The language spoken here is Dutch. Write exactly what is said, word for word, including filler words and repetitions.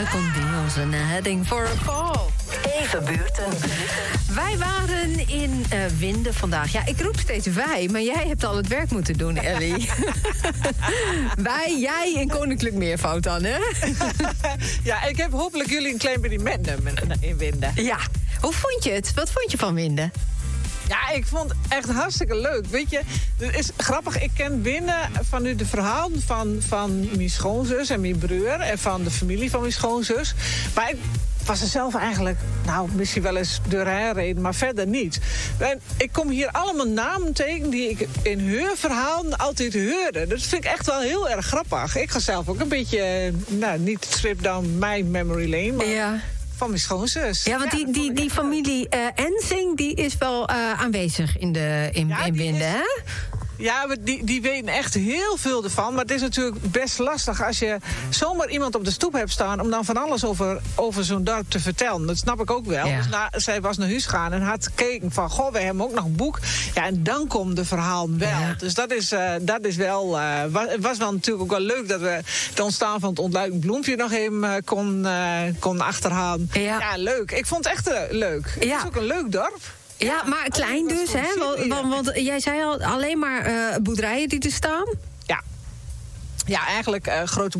con Dios and heading for a fall. Even buurten. Wij waren in uh, Winden vandaag. Ja, ik roep steeds wij, maar jij hebt al het werk moeten doen, Ellie. Wij, jij in koninklijk meervoud dan, hè? Ja, ik heb hopelijk jullie een klein beetje metnemen in Winden. Ja. Hoe vond je het? Wat vond je van Winden? Ja, ik vond het echt hartstikke leuk. Weet je, het is grappig. Ik ken Winden van nu de verhalen van, van mijn schoonzus en mijn broer... en van de familie van mijn schoonzus. Maar ik was er zelf eigenlijk, nou, misschien wel eens doorheen reden, maar verder niet. En ik kom hier allemaal namen tegen die ik in hun verhalen altijd hoorde. Dat vind ik echt wel heel erg grappig. Ik ga zelf ook een beetje, nou, niet trip down my memory lane, maar... Ja. Van mijn schoonzus. Ja, want die, ja, die, die familie uh, Ensing die is wel uh, aanwezig in, de, in, ja, in Winden, is, hè? Ja, die, die weten echt heel veel ervan. Maar het is natuurlijk best lastig als je zomaar iemand op de stoep hebt staan... om dan van alles over, over zo'n dorp te vertellen. Dat snap ik ook wel. Ja. Dus na, zij was naar huis gaan en had gekeken van... goh, we hebben ook nog een boek. Ja, en dan komt de verhaal wel. Ja. Dus dat is, uh, dat is wel... Uh, was, het was wel natuurlijk ook wel leuk dat we het ontstaan van het ontluikend bloempje... nog even uh, kon, uh, kon achterhalen. Ja. Ja, leuk. Ik vond het echt uh, leuk. Ja. Het is ook een leuk dorp. Ja, ja, maar klein dus, hè? Want, want, want jij zei al alleen maar uh, boerderijen die er staan. Ja, ja eigenlijk uh, grote